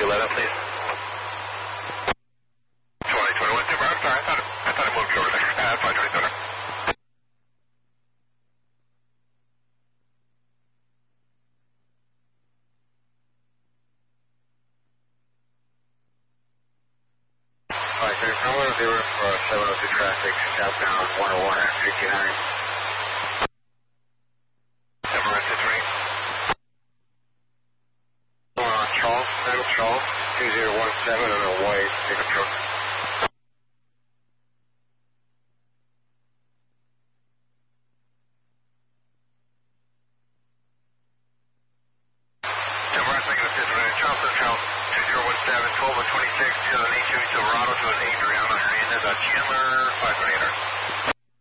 11, please. 2021 Super. I'm sorry. I thought I moved over there. Flight 27. Flight 31 0 for 702 traffic, southbound 101 at 59. Emirates 3. Charles, Charles, 2017 on a white pickup truck. Emirates making a system in Charleston, Charles, 2017, 12 26, 2018, Silverado to an Adriana Hernandez, Chandler, 528.